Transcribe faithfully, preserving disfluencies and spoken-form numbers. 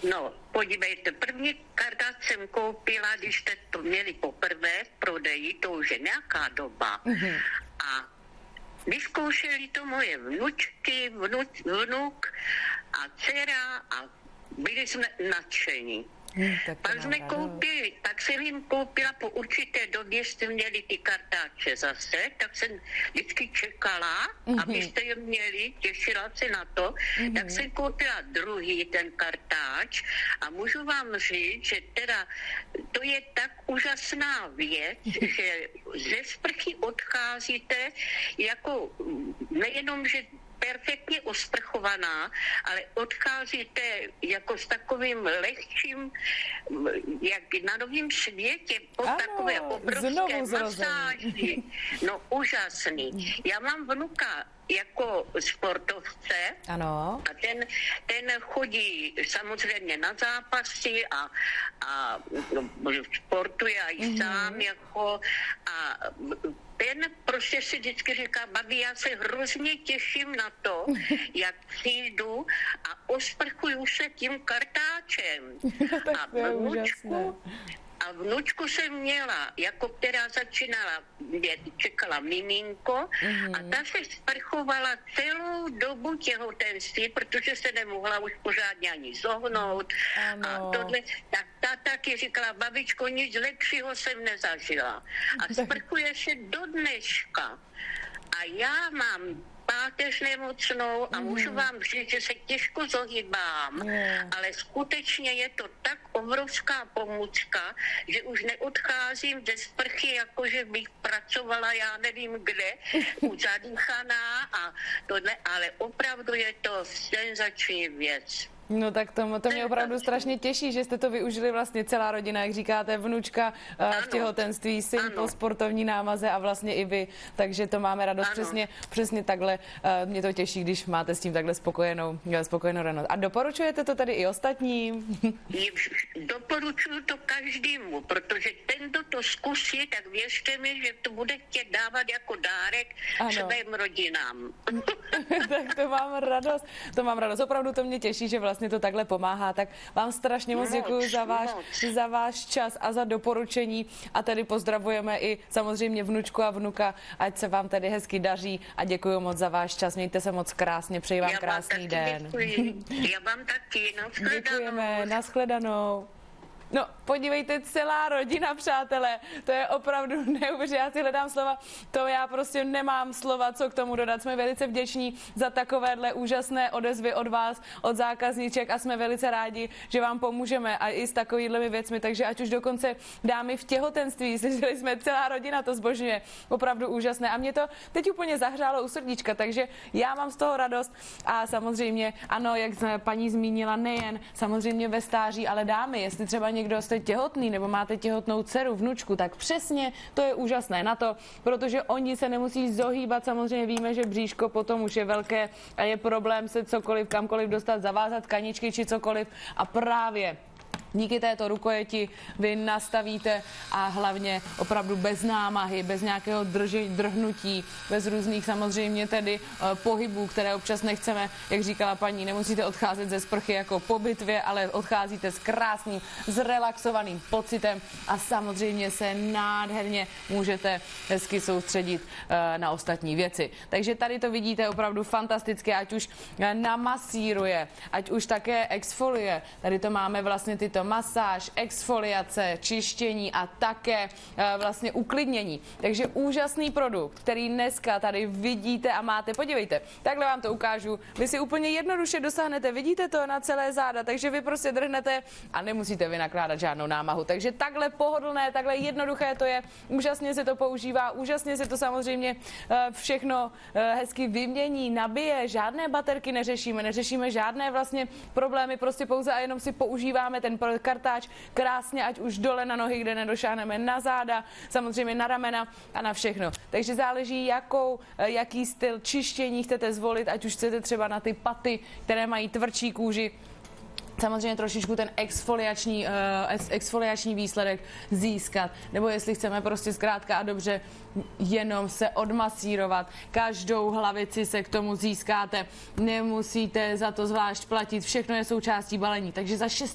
No, podívejte, první kartáč jsem koupila, když jste to měli poprvé v prodeji, to už je nějaká doba. Mm-hmm. A vyzkoušeli to moje vnučky, vnuč, vnuk a dcera a byli jsme nadšení. Hmm, pak jsme koupili, tak jsem jim koupila po určité době, jste měli ty kartáče zase, tak jsem vždycky čekala, mm-hmm. abyste je měli, těšila se na to, mm-hmm. tak jsem koupila druhý ten kartáč a můžu vám říct, že teda to je tak úžasná věc, že ze sprchy odcházíte jako nejenom, že perfektně osprchovaná, ale odcházíte jako s takovým lehčím, jak na novém světě, po ano, takové obrovské masáži. No úžasný. Já mám vnuka jako sportovce. Ano. A ten, ten chodí samozřejmě na zápasy a, a no, sportuje i mm-hmm. sám jako a ten prostě si vždycky říká, babi, já se hrozně těším na to, jak přijdu a osprchuju se tím kartáčem. A vnučku, a vnučku jsem měla, jako která začínala, čekala miminko mm-hmm. a ta se sprchovala celou dobu těhotenství, protože se nemohla už pořádně ani zohnout. Ano. A tohle, tak ta taky říkala, babičko, nic lepšího jsem nezažila. A sprchuje se do dneška. A já mám páteř nemocnou a mm. můžu vám říct, že se těžko zohýbám, yeah. ale skutečně je to tak obrovská pomůcka, že už neodcházím ze sprchy, jakože bych pracovala, já nevím kde, zadýchaná a tohle, ale opravdu je to senzační věc. No tak to, to mě opravdu strašně těší, že jste to využili vlastně celá rodina, jak říkáte, vnučka ano. v těhotenství, syn ano. po sportovní námaze a vlastně i vy, takže to máme radost přesně, přesně takhle. Mě to těší, když máte s tím takhle spokojenou, spokojenou radost. A doporučujete to tady i ostatním? Doporučuju to každému, protože ten, kdo to zkusí, tak věřte mi, že to bude chtět dávat jako dárek ano. svým rodinám. Tak to mám radost, to mám radost, opravdu to mě těší, že vlastně vlastně to takhle pomáhá, tak vám strašně moc děkuji za váš, za váš čas a za doporučení a tady pozdravujeme i samozřejmě vnučku a vnuka, ať se vám tady hezky daří a děkuji moc za váš čas, mějte se moc krásně, přeji vám krásný den. Děkuji. Já vám taky, nashledanou. Děkujeme, nashledanou. No, podívejte, celá rodina, přátelé, to je opravdu neuvěřitelné, já si hledám slova, to já prostě nemám slova, co k tomu dodat. Jsme velice vděční za takovéhle úžasné odezvy od vás, od zákazníček a jsme velice rádi, že vám pomůžeme a i s takovýhlemi věcmi, takže ať už dokonce dámy v těhotenství, slyšeli jsme, celá rodina to zbožňuje, opravdu úžasné a mě to teď úplně zahřálo u srdíčka, takže já mám z toho radost a samozřejmě, ano, jak paní zmínila, nejen samozřejmě ve stáří, ale dámy, jestli třeba někdo jste těhotný nebo máte těhotnou dceru, vnučku, tak přesně to je úžasné na to, protože oni se nemusí zohýbat, samozřejmě víme, že bříško potom už je velké a je problém se cokoliv, kamkoliv dostat, zavázat kaničky či cokoliv a právě díky této rukojeti vy nastavíte a hlavně opravdu bez námahy, bez nějakého drži, drhnutí, bez různých samozřejmě tedy uh, pohybů, které občas nechceme, jak říkala paní, nemusíte odcházet ze sprchy jako po bitvě, ale odcházíte s krásným, zrelaxovaným pocitem a samozřejmě se nádherně můžete hezky soustředit uh, na ostatní věci. Takže tady to vidíte opravdu fantasticky, ať už uh, namasíruje, ať už také exfoliuje. Tady to máme vlastně tyto masáž, exfoliace, čištění a také e, vlastně uklidnění. Takže úžasný produkt, který dneska tady vidíte a máte. Podívejte, takhle vám to ukážu. Vy si úplně jednoduše dosáhnete, vidíte to na celé záda, takže vy prostě drhnete a nemusíte vynakládat žádnou námahu. Takže takhle pohodlné, takhle jednoduché to je. Úžasně se to používá, úžasně se to samozřejmě e, všechno e, hezky vymění, nabije, žádné baterky neřešíme, neřešíme žádné vlastně problémy, prostě pouze a jenom si používáme ten kartáč krásně, ať už dole na nohy, kde nedošáhneme, na záda, samozřejmě na ramena a na všechno. Takže záleží, jakou, jaký styl čištění chcete zvolit, ať už chcete třeba na ty paty, které mají tvrdší kůži, samozřejmě trošičku ten exfoliační, uh, exfoliační výsledek získat, nebo jestli chceme prostě zkrátka a dobře jenom se odmasírovat, každou hlavici se k tomu získáte, nemusíte za to zvlášť platit, všechno je součástí balení, takže za